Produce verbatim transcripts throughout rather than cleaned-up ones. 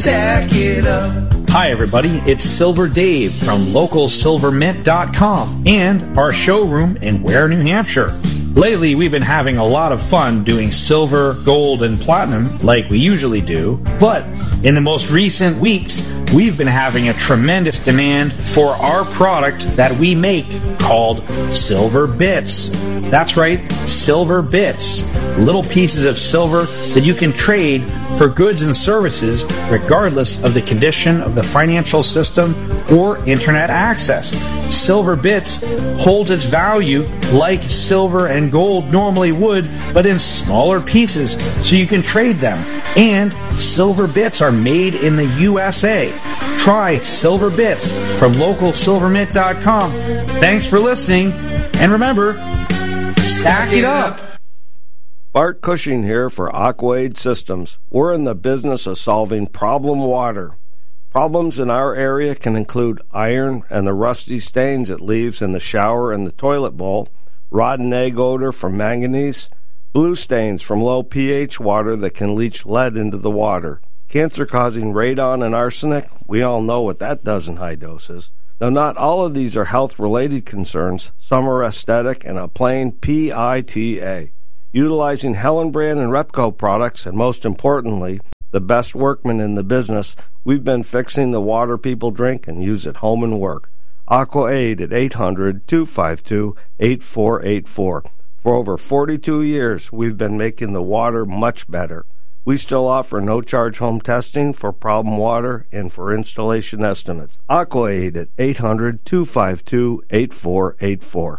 stack it up. Hi everybody, it's Silver Dave from local silver mint dot com and our showroom in Ware, New Hampshire. Lately, we've been having a lot of fun doing silver, gold, and platinum like we usually do, but in the most recent weeks, we've been having a tremendous demand for our product that we make called Silver Bits. That's right, Silver Bits. Little pieces of silver that you can trade for goods and services regardless of the condition of the financial system or internet access. Silver Bits holds its value like silver and gold normally would, but in smaller pieces so you can trade them. And Silver Bits are made in the U S A. Try Silver Bits from local silver mint dot com. Thanks for listening, and remember, stack it up. Bart Cushing here for Aquaid Systems. We're in the business of solving problem water. Problems in our area can include iron and the rusty stains it leaves in the shower and the toilet bowl, rotten egg odor from manganese, blue stains from low pH water that can leach lead into the water, cancer-causing radon and arsenic. We all know what that does in high doses. Though not all of these are health-related concerns, some are aesthetic and a plain P I T A. Utilizing Hellenbrand and Repco products, and most importantly, the best workmen in the business, we've been fixing the water people drink and use at home and work. AquaAid at eight hundred, two five two, eight four eight four. For over forty-two years, we've been making the water much better. We still offer no-charge home testing for problem water and for installation estimates. AquaAid at eight hundred, two five two, eight four eight four.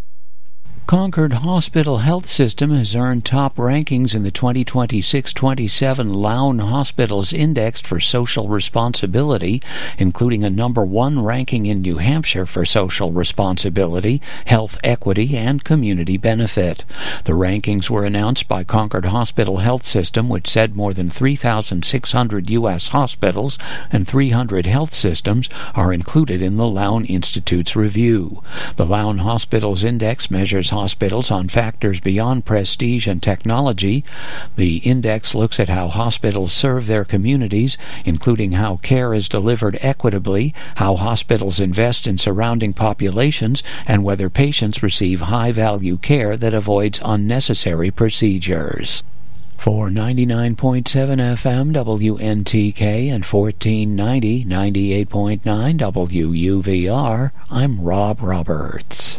Concord Hospital Health System has earned top rankings in the twenty twenty-six twenty-seven Lown Hospitals Index for Social Responsibility, including a number one ranking in New Hampshire for social responsibility, health equity, and community benefit. The rankings were announced by Concord Hospital Health System, which said more than three thousand six hundred U S hospitals and three hundred health systems are included in the Lown Institute's review. The Lown Hospitals Index measures hospitals on factors beyond prestige and technology. The index looks at how hospitals serve their communities, including how care is delivered equitably, how hospitals invest in surrounding populations, and whether patients receive high-value care that avoids unnecessary procedures. For ninety-nine point seven F M W N T K and fourteen ninety, ninety-eight point nine W U V R, I'm Rob Roberts.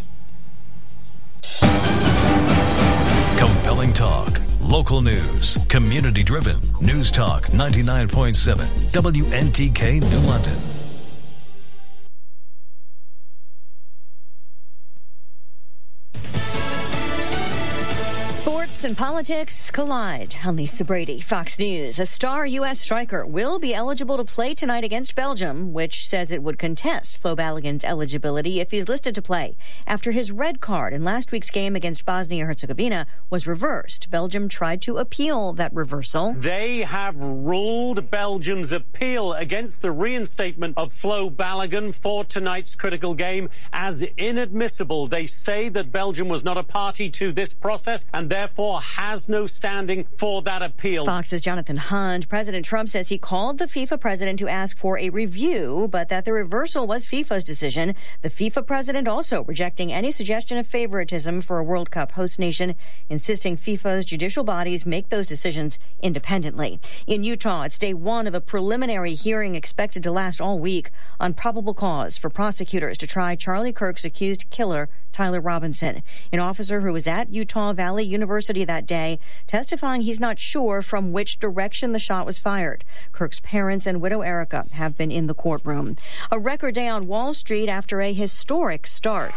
Compelling talk, local news, community-driven. News Talk ninety-nine point seven W N T K New London. And politics collide. I'm Lisa Brady, Fox News. A star U S striker will be eligible to play tonight against Belgium, which says it would contest Flo Balogun's eligibility if he's listed to play. After his red card in last week's game against Bosnia-Herzegovina was reversed, Belgium tried to appeal that reversal. They have ruled Belgium's appeal against the reinstatement of Flo Balogun for tonight's critical game as inadmissible. They say that Belgium was not a party to this process and therefore has no standing for that appeal. Fox's Jonathan Hunt. President Trump says he called the FIFA president to ask for a review, but that the reversal was FIFA's decision. The FIFA president also rejecting any suggestion of favoritism for a World Cup host nation, insisting FIFA's judicial bodies make those decisions independently. In Utah, it's day one of a preliminary hearing expected to last all week on probable cause for prosecutors to try Charlie Kirk's accused killer, Tyler Robinson, an officer who was at Utah Valley University that day, testifying he's not sure from which direction the shot was fired. Kirk's parents and widow Erica have been in the courtroom. A record day on Wall Street after a historic start.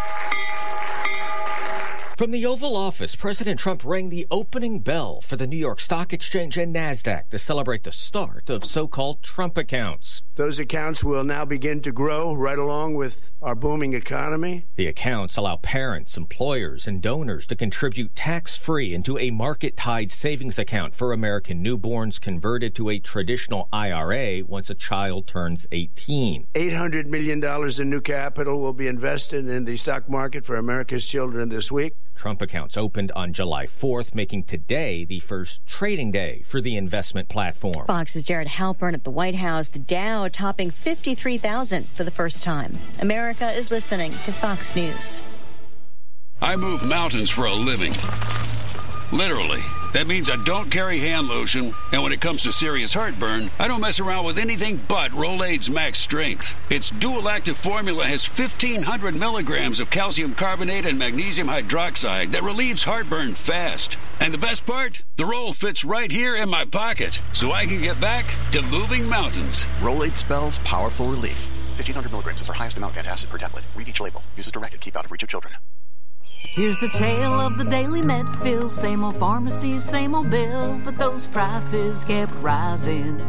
From the Oval Office, President Trump rang the opening bell for the New York Stock Exchange and NASDAQ to celebrate the start of so-called Trump accounts. Those accounts will now begin to grow right along with our booming economy. The accounts allow parents, employers, and donors to contribute tax-free into a market-tied savings account for American newborns converted to a traditional I R A once a child turns eighteen. eight hundred million dollars in new capital will be invested in the stock market for America's children this week. Trump accounts opened on July fourth, making today the first trading day for the investment platform. Fox's Jared Halpern at the White House. The Dow topping fifty-three thousand for the first time. America is listening to Fox News. I move mountains for a living. Literally. That means I don't carry hand lotion, and when it comes to serious heartburn, I don't mess around with anything but Rolaids Max Strength. Its dual-active formula has fifteen hundred milligrams of calcium carbonate and magnesium hydroxide that relieves heartburn fast. And the best part? The roll fits right here in my pocket, so I can get back to moving mountains. Rolaids spells powerful relief. fifteen hundred milligrams is our highest amount of antacid per tablet. Read each label. Use as directed. Keep out of reach of children. Here's the tale of the daily med fill. Same old pharmacy, same old bill, but those prices kept rising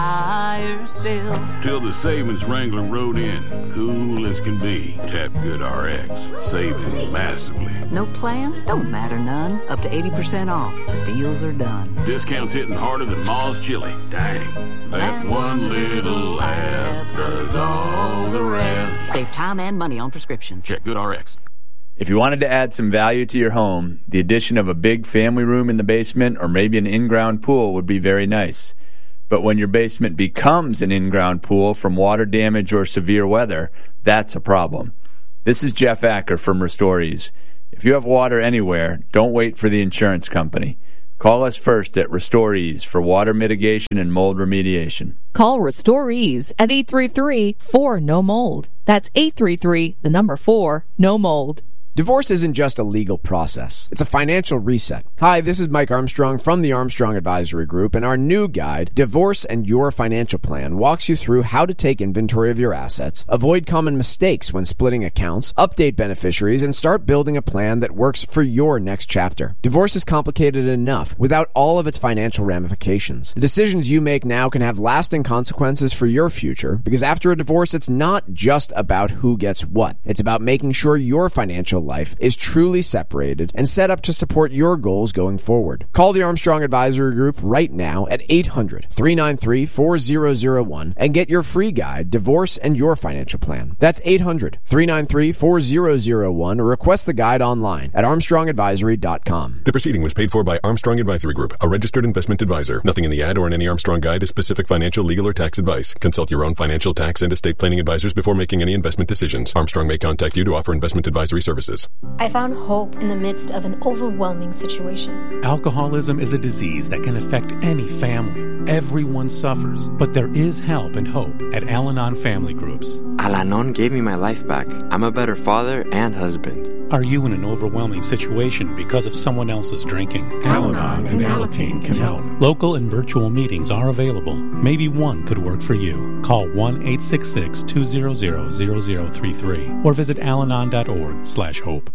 higher still. Till the savings wrangler rode in, cool as can be. Tap Good R X, saving massively. No plan? Don't matter none. Up to eighty percent off. The deals are done. Discounts hitting harder than Ma's chili. Dang. That one little app does all the rest. Save time and money on prescriptions. Check Good R X. If you wanted to add some value to your home, the addition of a big family room in the basement or maybe an in-ground pool would be very nice. But when your basement becomes an in-ground pool from water damage or severe weather, that's a problem. This is Jeff Acker from Restorees. If you have water anywhere, don't wait for the insurance company. Call us first at Restorees for water mitigation and mold remediation. Call Restorees at eight three three, four, N O mold. That's eight three three, the number four, no mold. Divorce isn't just a legal process. It's a financial reset. Hi, this is Mike Armstrong from the Armstrong Advisory Group, and our new guide, Divorce and Your Financial Plan, walks you through how to take inventory of your assets, avoid common mistakes when splitting accounts, update beneficiaries, and start building a plan that works for your next chapter. Divorce is complicated enough without all of its financial ramifications. The decisions you make now can have lasting consequences for your future, because after a divorce, it's not just about who gets what. It's about making sure your financial life is truly separated and set up to support your goals going forward. Call the Armstrong Advisory Group right now at eight hundred, three nine three, four zero zero one and get your free guide, Divorce and Your Financial Plan. That's eight hundred, three nine three, four zero zero one or request the guide online at armstrong advisory dot com. The proceeding was paid for by Armstrong Advisory Group, a registered investment advisor. Nothing in the ad or in any Armstrong guide is specific financial, legal, or tax advice. Consult your own financial, tax, and estate planning advisors before making any investment decisions. Armstrong may contact you to offer investment advisory services. I found hope in the midst of an overwhelming situation. Alcoholism is a disease that can affect any family. Everyone suffers, but there is help and hope at Al-Anon Family Groups. Al-Anon gave me my life back. I'm a better father and husband. Are you in an overwhelming situation because of someone else's drinking? Al-Anon and Alateen can help. Local and virtual meetings are available. Maybe one could work for you. Call one eight six six, two zero zero, zero zero three three or visit alanon dot org slash hope.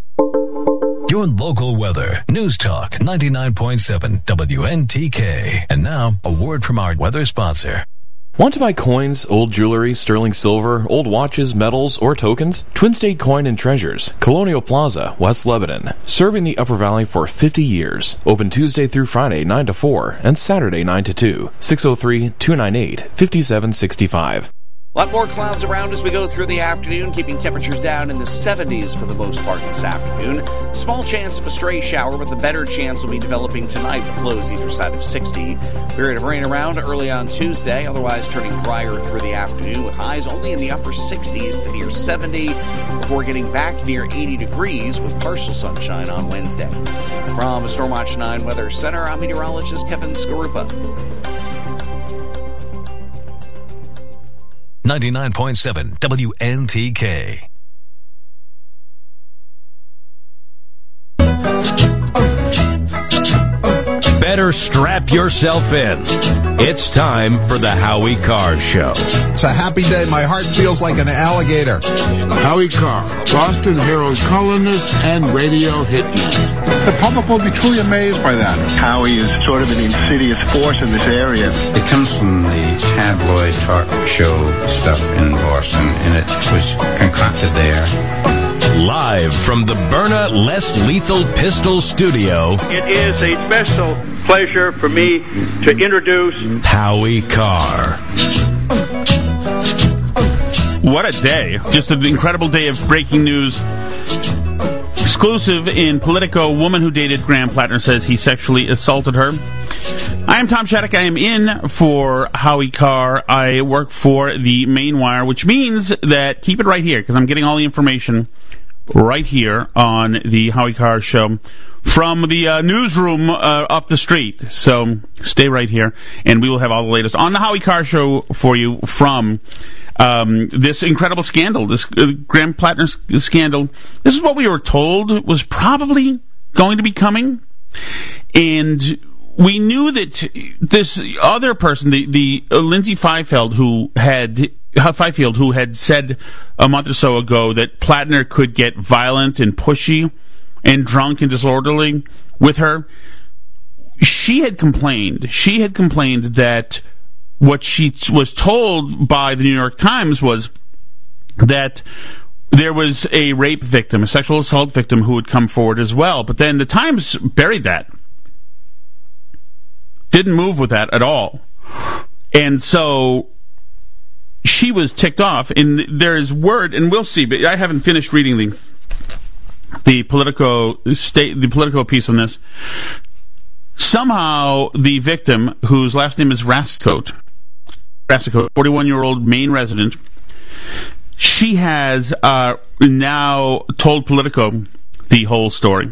Your local weather. News Talk ninety-nine point seven W N T K. And now, a word from our weather sponsor. Want to buy coins, old jewelry, sterling silver, old watches, medals, or tokens? Twin State Coin and Treasures, Colonial Plaza, West Lebanon. Serving the Upper Valley for fifty years. Open Tuesday through Friday, nine to four, and Saturday, nine to two. six oh three, two nine eight, five seven six five. A lot more clouds around as we go through the afternoon, keeping temperatures down in the seventies for the most part this afternoon. Small chance of a stray shower, but the better chance will be developing tonight with lows either side of sixty. Period of rain around early on Tuesday, otherwise turning drier through the afternoon with highs only in the upper sixties to near seventy before getting back near eighty degrees with partial sunshine on Wednesday. From Stormwatch nine Weather Center, I'm meteorologist Kevin Skarupa. ninety-nine point seven W N T K. Better strap yourself in. It's time for the Howie Carr Show. It's a happy day. My heart feels like an alligator. Howie Carr, Boston Herald columnist and radio hit man. The public will be truly amazed by that. Howie is sort of an insidious force in this area. It comes from the tabloid talk show stuff in Boston, and it was concocted there. Live from the Byrna Less Lethal Pistol Studio, it is a special pleasure for me to introduce Howie Carr. What a day. Just an incredible day of breaking news. Exclusive in Politico, woman who dated Graham Plattner says he sexually assaulted her. I am Tom Shattuck. I am in for Howie Carr. I work for the Main Wire, which means that keep it right here because I'm getting all the information right here on the Howie Carr Show from the uh, newsroom uh, up the street. So stay right here, and we will have all the latest on the Howie Carr Show for you from um, this incredible scandal, this uh, Graham Plattner scandal. This is what we were told was probably going to be coming, and we knew that this other person, the, the uh, Lindsay Fifield, who had Fifield, who had said a month or so ago that Plattner could get violent and pushy and drunk and disorderly with her, she had complained. She had complained that what she t- was told by the New York Times was that there was a rape victim, a sexual assault victim, who would come forward as well. But then the Times buried that. Didn't move with that at all. And so she was ticked off, and there's word, and we'll see, but I haven't finished reading the the Politico state, the Politico piece on this. Somehow, the victim, whose last name is Rassicoat, Rassicoat, forty-one-year-old Maine resident, she has uh, now told Politico the whole story.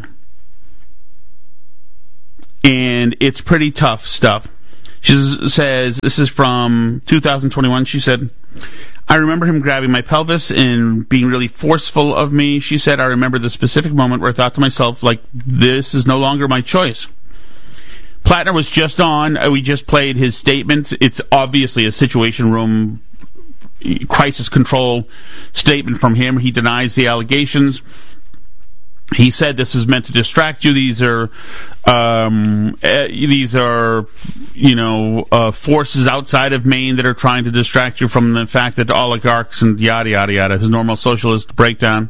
And it's pretty tough stuff. She says, this is from two thousand twenty-one, she said, I remember him grabbing my pelvis and being really forceful of me. She said, I remember the specific moment where I thought to myself, like, this is no longer my choice. Plattner was just on. We just played his statement. It's obviously a Situation Room crisis control statement from him. He denies the allegations. He said this is meant to distract you. These are, um, uh, these are, you know, uh, forces outside of Maine that are trying to distract you from the fact that oligarchs and yada yada yada. His normal socialist breakdown.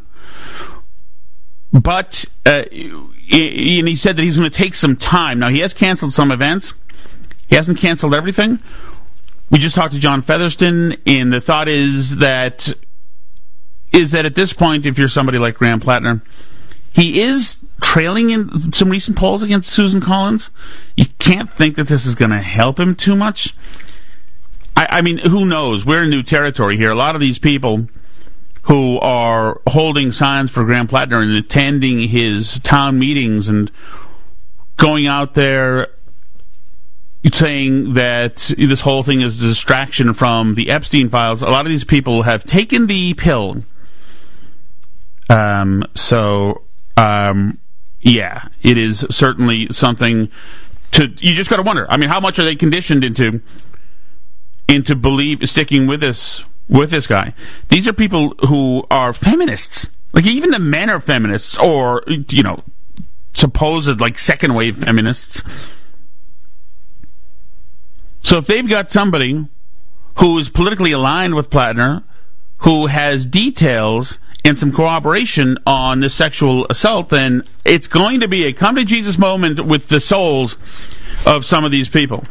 But uh, and he said that he's going to take some time. Now he has canceled some events. He hasn't canceled everything. We just talked to John Featherston, and the thought is that is that at this point, if you're somebody like Graham Plattner, he is trailing in some recent polls against Susan Collins. You can't think that this is going to help him too much. I, I mean, who knows? We're in new territory here. A lot of these people who are holding signs for Graham Plattner and attending his town meetings and going out there saying that this whole thing is a distraction from the Epstein files, a lot of these people have taken the pill. Um, so... Um, yeah, it is certainly something to, you just got to wonder. I mean, how much are they conditioned into, into believe, sticking with this, with this guy? These are people who are feminists. Like, even the men are feminists, or, you know, supposed, like, second wave feminists. So if they've got somebody who is politically aligned with Plattner, who has details and some corroboration on this sexual assault, then it's going to be a come-to-Jesus moment with the souls of some of these people.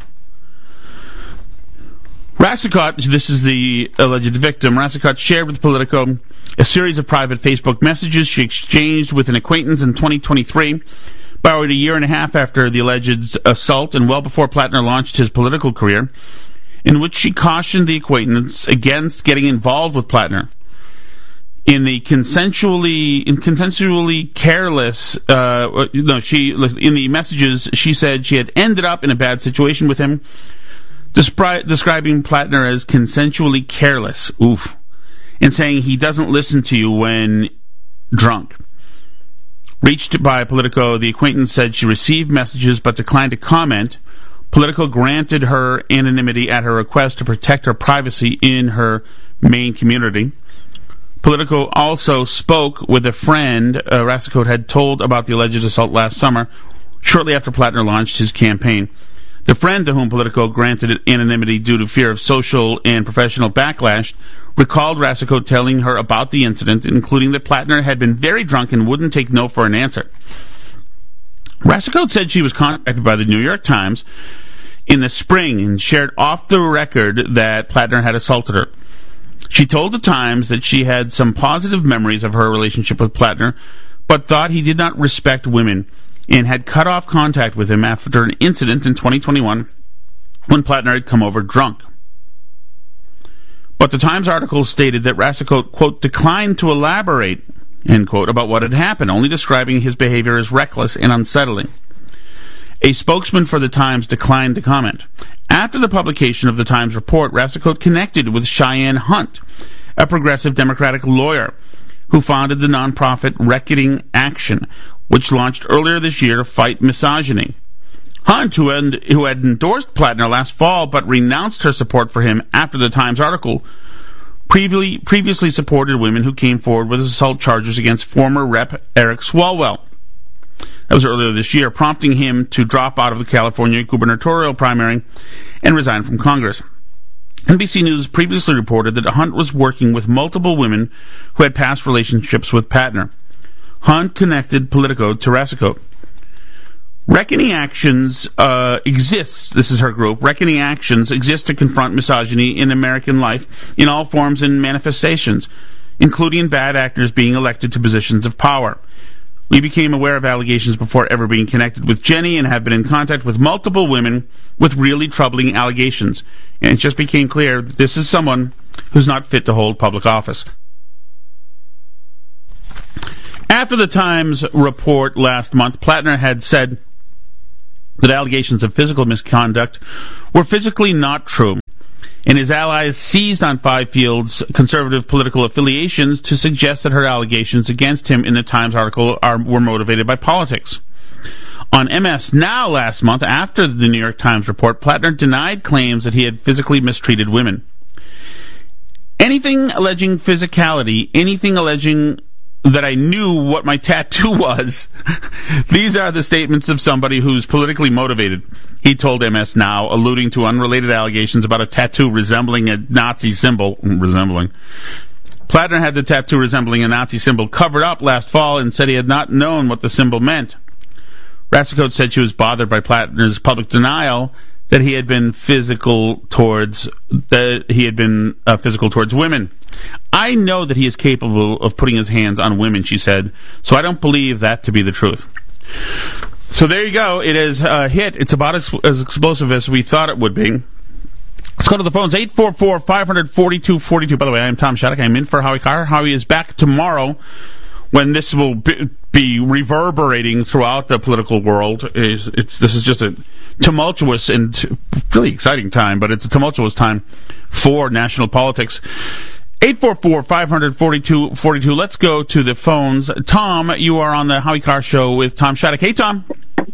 Rassicot, this is the alleged victim, Rassicot shared with Politico a series of private Facebook messages she exchanged with an acquaintance in twenty twenty-three, borrowed a year and a half after the alleged assault and well before Plattner launched his political career, in which she cautioned the acquaintance against getting involved with Plattner. In the consensually, in consensually careless, uh, no, she, in the messages, she said she had ended up in a bad situation with him, Despri- describing Plattner as consensually careless, oof, and saying he doesn't listen to you when drunk. Reached by Politico, the acquaintance said she received messages but declined to comment. Politico granted her anonymity at her request to protect her privacy in her Maine community. Politico also spoke with a friend uh, Rassicoat had told about the alleged assault last summer, shortly after Plattner launched his campaign. The friend to whom Politico granted anonymity due to fear of social and professional backlash recalled Rassicoat telling her about the incident, including that Plattner had been very drunk and wouldn't take no for an answer. Rassicoat said she was contacted by the New York Times in the spring and shared off the record that Plattner had assaulted her. She told the Times that she had some positive memories of her relationship with Plattner, but thought he did not respect women and had cut off contact with him after an incident in twenty twenty-one when Plattner had come over drunk. But the Times article stated that Rasicote, quote, declined to elaborate, end quote, about what had happened, only describing his behavior as reckless and unsettling. A spokesman for the Times declined to comment. After the publication of the Times report, Rasicote connected with Cheyenne Hunt, a progressive Democratic lawyer who founded the nonprofit Reckoning Action, which launched earlier this year to fight misogyny. Hunt, who had, who had endorsed Plattner last fall but renounced her support for him after the Times article, previously, previously supported women who came forward with assault charges against former Rep Eric Swalwell. That was earlier this year, prompting him to drop out of the California gubernatorial primary and resign from Congress. N B C News previously reported that Hunt was working with multiple women who had past relationships with Plattner. Hunt connected Politico to Rasicote. Reckoning Actions uh, exists, this is her group, Reckoning Actions exists to confront misogyny in American life in all forms and manifestations, including bad actors being elected to positions of power. We became aware of allegations before ever being connected with Jenny and have been in contact with multiple women with really troubling allegations. And it just became clear that this is someone who's not fit to hold public office. After the Times report last month, Plattner had said that allegations of physical misconduct were physically not true, and his allies seized on Field's conservative political affiliations to suggest that her allegations against him in the Times article are, were motivated by politics. On M S Now last month, after the New York Times report, Plattner denied claims that he had physically mistreated women. Anything alleging physicality, anything alleging that I knew what my tattoo was, these are the statements of somebody who's politically motivated, he told M S Now, alluding to unrelated allegations about a tattoo resembling a Nazi symbol. Resembling. Plattner had the tattoo resembling a Nazi symbol covered up last fall and said he had not known what the symbol meant. Rasicote said she was bothered by Plattner's public denial that he had been physical towards that he had been uh, physical towards women. I know that he is capable of putting his hands on women, she said, so I don't believe that to be the truth. So there you go. It is a hit. It's about as, as explosive as we thought it would be. Let's go to the phones. eight four four, five four two, four two. By the way, I am Tom Shattuck. I'm in for Howie Carr. Howie is back tomorrow when this will be, be reverberating throughout the political world. It's, it's, this is just a tumultuous and really exciting time, but it's a tumultuous time for national politics. eight four four, five four two, four two. Let's go to the phones. Tom, you are on the Howie Carr Show with Tom Shattuck. Hey, Tom.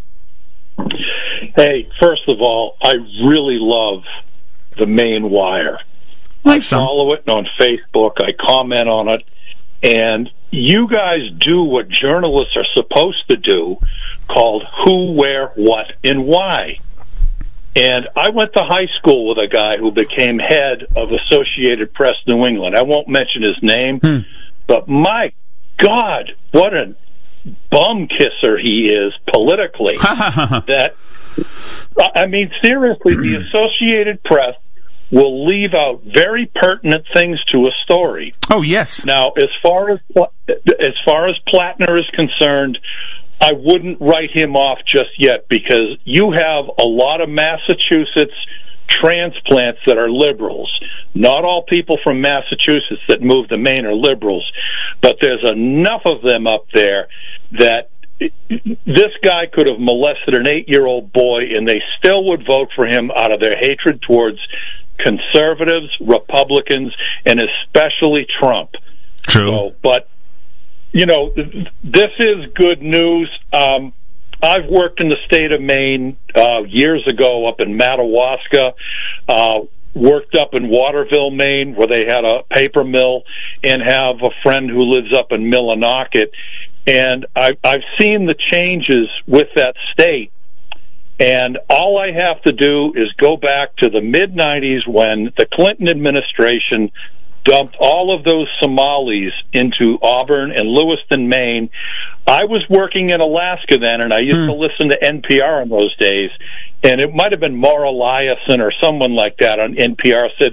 Hey, first of all, I really love the Maine Wire. Thanks, I follow it on Facebook. I comment on it. And you guys do what journalists are supposed to do, called who, where, what, and why. And I went to high school with a guy who became head of Associated Press New England. I won't mention his name, hmm. but my God, what a bum kisser he is politically. That, I mean, seriously, the Associated Press will leave out very pertinent things to a story. Oh, yes. Now, as far as as far as Plattner is concerned, I wouldn't write him off just yet, because you have a lot of Massachusetts transplants that are liberals. Not all people from Massachusetts that move to Maine are liberals, but there's enough of them up there that this guy could have molested an eight-year-old boy and they still would vote for him out of their hatred towards conservatives, Republicans, and especially Trump. True. So, but, you know, this is good news. Um, I've worked in the state of Maine uh, years ago up in Madawaska, uh, worked up in Waterville, Maine, where they had a paper mill, and have a friend who lives up in Millinocket. And I, I've seen the changes with that state. And all I have to do is go back to the mid nineties when the Clinton administration dumped all of those Somalis into Auburn and Lewiston, Maine. I was working in Alaska then, and I used hmm. to listen to N P R in those days, and it might have been Maura Eliason or someone like that on N P R said,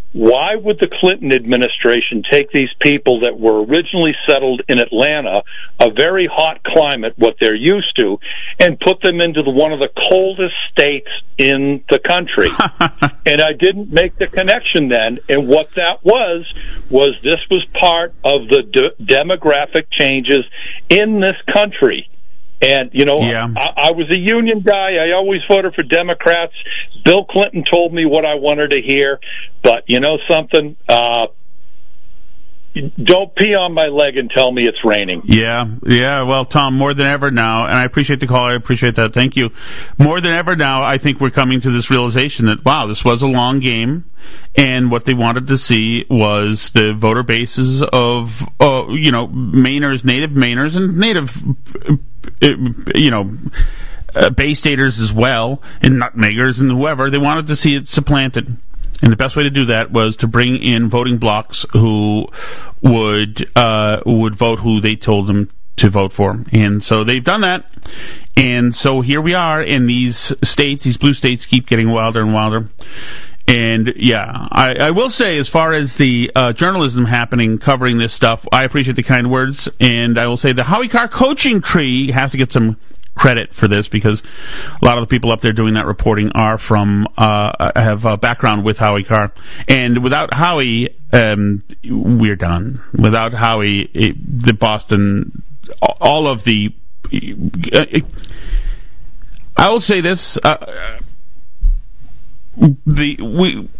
why would the Clinton administration take these people that were originally settled in Atlanta, a very hot climate, what they're used to, and put them into the, one of the coldest states in the country? And I didn't make the connection then. And what that was, was this was part of the de- demographic changes in this country. And, you know, yeah. I, I was a union guy. I always voted for Democrats. Bill Clinton told me what I wanted to hear. But, you know something? Uh, don't pee on my leg and tell me it's raining. Yeah, yeah. Well, Tom, more than ever now, and I appreciate the call. I appreciate that. Thank you. More than ever now, I think we're coming to this realization that, wow, this was a long game, and what they wanted to see was the voter bases of, uh, you know, Mainers, native Mainers, and native, you know, uh, Bay Staters as well, and Nutmeggers and whoever. They wanted to see it supplanted. And the best way to do that was to bring in voting blocks who would uh, would vote who they told them to vote for. And so they've done that. And so here we are, and these states, these blue states, keep getting wilder and wilder. And, yeah, I, I will say, as far as the uh, journalism happening, covering this stuff, I appreciate the kind words. And I will say the Howie Carr coaching tree has to get some credit for this, because a lot of the people up there doing that reporting are from uh have a background with Howie Carr, and without Howie, um we're done. Without Howie, it, the Boston, all of the uh, I will say this, uh, the we